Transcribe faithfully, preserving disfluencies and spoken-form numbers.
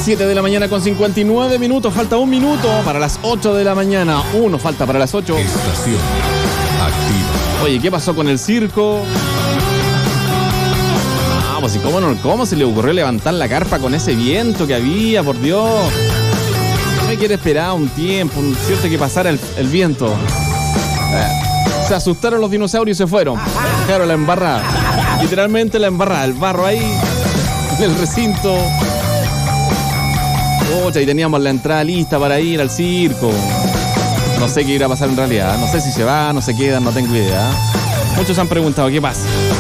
siete de la mañana con cincuenta y nueve minutos. Falta un minuto para las ocho de la mañana. Uno falta para las ocho. Estación activa. Oye, ¿qué pasó con el circo? Ah, pues, ¿y cómo, no, cómo se le ocurrió levantar la carpa con ese viento que había? Por Dios. Me quiere esperar un tiempo, un cierto que pasara el, el viento. Eh, se asustaron los dinosaurios y se fueron. Dejaron la embarrada. Literalmente la embarrada. El barro ahí en el recinto. Ocha, y teníamos la entrada lista para ir al circo. No sé qué irá a pasar en realidad. No sé si se va, no se quedan, no tengo idea. Muchos han preguntado qué pasa.